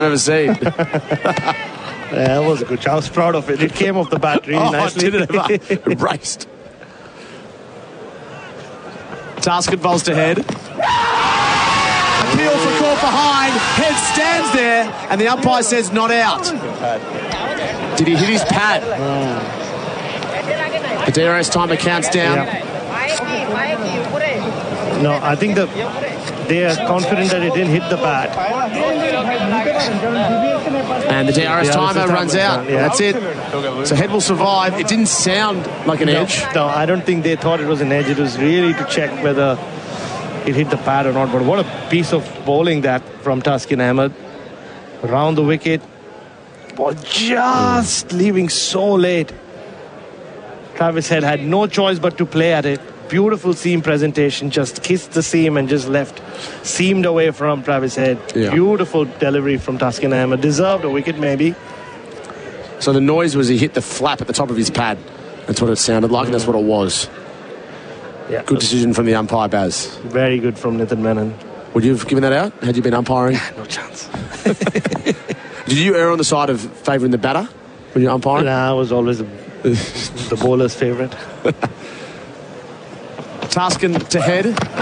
I've ever seen. Yeah, that was a good shot. I was proud of it. It came off the bat really nicely. Did it raced. Taskin bowls to Head. Appeal for call behind. Head stands there, and the umpire says not out. Did he hit his pad? The DRS timer counts down. Yeah. No, I think they are confident that it didn't hit the bat. And the DRS timer runs out. Yeah. That's it. So Head will survive. It didn't sound like an edge. No, I don't think they thought it was an edge. It was really to check whether it hit the pad or not. But what a piece of bowling that from Taskin Ahmed. Around the wicket. Ball just leaving so late. Travis Head had no choice but to play at it. Beautiful seam presentation. Just kissed the seam and just left. Seamed away from Travis Head. Yeah. Beautiful delivery from Taskin Ahmed. Deserved a wicket maybe. So the noise was he hit the flap at the top of his pad. That's what it sounded like, and that's what it was. Yeah. Good decision from the umpire, Baz. Very good from Nitin Menon. Would you have given that out had you been umpiring? No chance. Did you err on the side of favouring the batter when you're umpiring? Nah, I was always the bowler's favourite. Taskin to Head.